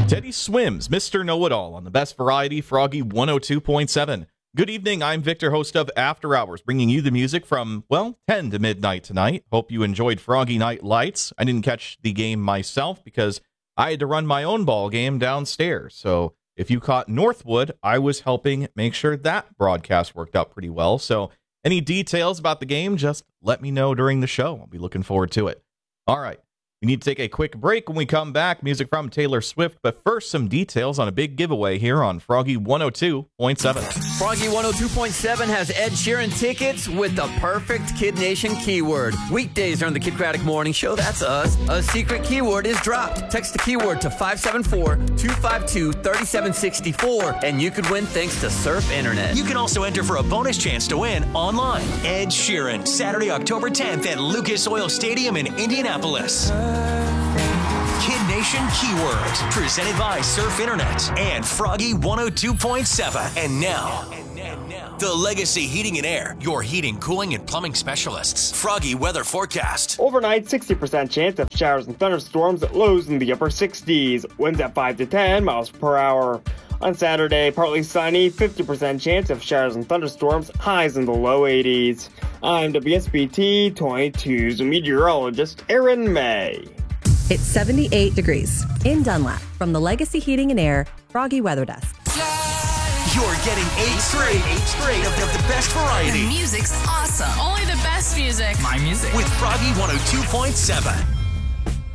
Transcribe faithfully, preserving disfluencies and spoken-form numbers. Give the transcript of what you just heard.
Teddy Swims, Mister Know-It-All on the best variety, Froggy one oh two point seven. Good evening, I'm Victor, host of After Hours, bringing you the music from, well, ten to midnight tonight. Hope you enjoyed Froggy Night Lights. I didn't catch the game myself because I had to run my own ball game downstairs. So if you caught Northwood, I was helping make sure that broadcast worked out pretty well. So any details about the game, just let me know during the show. I'll be looking forward to it. All right. We need to take a quick break. When we come back, music from Taylor Swift. But first, some details on a big giveaway here on Froggy one oh two point seven. Froggy one oh two point seven has Ed Sheeran tickets with the perfect Kid Nation keyword. Weekdays during the Kid Craddock Morning Show, that's us. A secret keyword is dropped. Text the keyword to five seven four, two five two, three seven six four, and you could win thanks to Surf Internet. You can also enter for a bonus chance to win online. Ed Sheeran, Saturday, October tenth at Lucas Oil Stadium in Indianapolis. Kid Nation Keywords, presented by Surf Internet and Froggy one oh two point seven. And now, the Legacy Heating and Air, your heating, cooling, and plumbing specialists. Froggy weather forecast. Overnight, sixty percent chance of showers and thunderstorms at lows in the upper sixties. Winds at five to ten miles per hour. On Saturday, partly sunny, fifty percent chance of showers and thunderstorms, highs in the low eighties. I'm W S B T twenty-two's meteorologist Aaron May. It's seventy-eight degrees in Dunlap from the Legacy Heating and Air Froggy Weather Desk. You're getting eight straight, eight straight of, of the best variety. The music's awesome. Only the best music. My music. With Froggy one oh two point seven.